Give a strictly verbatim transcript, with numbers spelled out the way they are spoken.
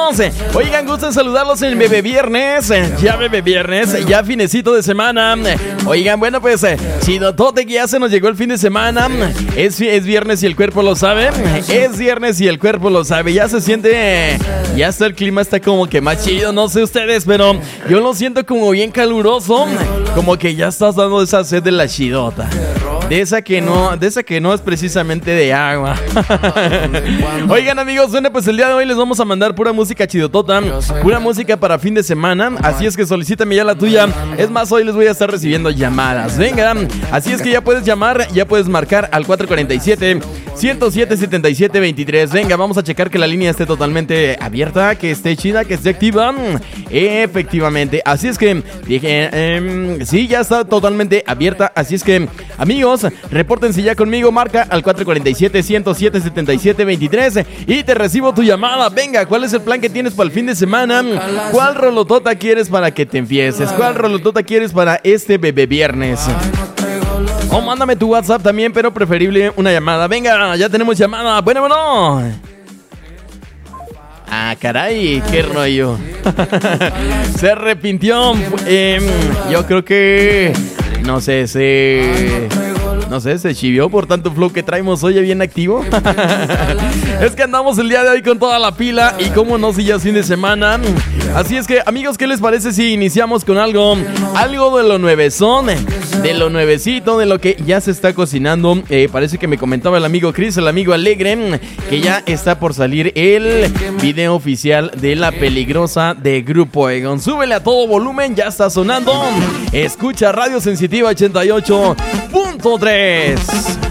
amigos. Oigan, gusto en saludarlos en Bebé Viernes. Ya Bebé Viernes, ya finecito de semana. Oigan, bueno, pues, chidotote que ya se nos llegó el fin de semana. Es, es viernes y el cuerpo lo sabe. Es viernes y el cuerpo lo sabe. Ya se siente, ya está el clima, está como que más chido. No sé ustedes, pero yo lo siento como bien caluroso. Como que ya estás dando esa sed de la chidota. De esa que no, de esa que no es precisamente de agua. Oigan, amigos, bueno, pues el día de hoy les vamos a mandar pura música chidotota, pura música para fin de semana. Así es que solicítame ya la tuya. Es más, hoy les voy a estar recibiendo llamadas. Venga, así es que ya puedes llamar, ya puedes marcar al cuatro cuatro siete, uno cero siete, siete siete dos tres. Venga, vamos a checar que la línea esté totalmente abierta, que esté chida, que esté activa. Efectivamente, así es que dije, eh, sí, ya está totalmente abierta. Así es que, amigos, repórtense ya conmigo, marca al cuatro cuatro siete, uno cero siete, siete siete dos tres y te recibo tu llamada. Venga, ¿cuál es el plan que tienes para el fin de semana? ¿Cuál rolotota quieres para que te empieces? ¿Cuál rolotota quieres para este bebé viernes? O mándame tu WhatsApp también, pero preferible una llamada. Venga, ya tenemos llamada. Bueno, bueno. Ah, caray, qué rollo. Se arrepintió. Eh, yo creo que... No sé, se... No sé, se chivió por tanto flow que traemos hoy bien activo. Es que andamos el día de hoy con toda la pila. Y cómo no, si ya es fin de semana. Así es que, amigos, ¿qué les parece si iniciamos con algo? Algo de lo nuevezón, de lo nuevecito, de lo que ya se está cocinando. eh, Parece que me comentaba el amigo Chris, el amigo Alegre, que ya está por salir el video oficial de La Peligrosa de Grupo Egon. Súbele a todo volumen, ya está sonando. Escucha Radio Sensitiva ochenta y ocho punto tres.